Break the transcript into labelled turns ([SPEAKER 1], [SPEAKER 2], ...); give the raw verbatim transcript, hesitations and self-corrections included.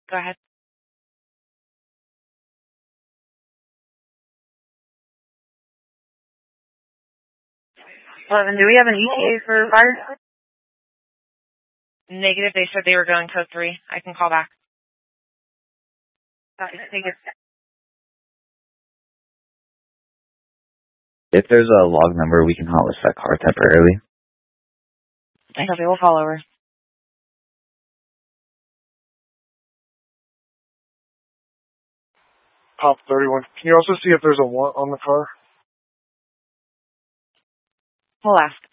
[SPEAKER 1] Go ahead.
[SPEAKER 2] eleven, do we have an E T A for fire?
[SPEAKER 1] Negative. They said they were going code three. I can call back.
[SPEAKER 2] Uh, take it.
[SPEAKER 3] If there's a log number, we can hot list that car temporarily.
[SPEAKER 1] I copy. We'll call over.
[SPEAKER 4] Pop thirty-one. Can you also see if there's a one on the car?
[SPEAKER 1] We'll ask.